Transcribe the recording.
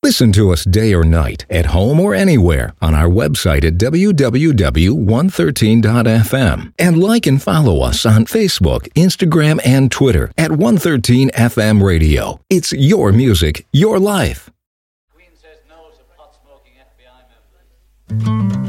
Listen to us day or night, at home or anywhere, on our website at www.113.fm. And like and follow us on Facebook, Instagram, and Twitter at 113FM Radio. It's your music, your life. Queen says no to pot-smoking FBI members.